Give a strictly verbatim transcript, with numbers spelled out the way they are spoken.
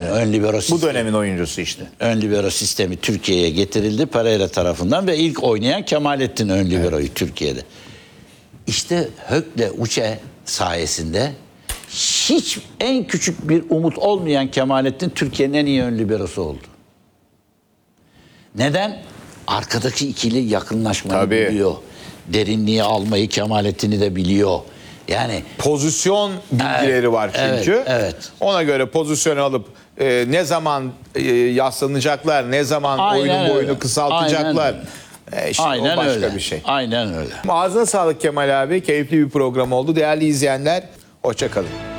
ön libero sistemi. Bu dönemin oyuncusu işte. Ön libero sistemi Türkiye'ye getirildi Pereira tarafından ve ilk oynayan Kemalettin ön liberoyu evet. Türkiye'de. İşte Hök'le Uçe sayesinde hiç en küçük bir umut olmayan Kemalettin Türkiye'nin en iyi ön liberosu oldu. Neden? Arkadaki ikili yakınlaşmayı Tabii. biliyor. Derinliği almayı Kemalettin'i de biliyor. Yani pozisyon bilgileri evet, var çünkü. Evet, evet. Ona göre pozisyon alıp e, ne zaman e, yaslanacaklar, ne zaman Aynen oyunun öyle. boyunu kısaltacaklar. Aynen, e, işte Aynen o başka öyle. bir şey. Aynen öyle. Ağzına sağlık Kemal abi. Keyifli bir program oldu. Değerli izleyenler, hoşça kalın.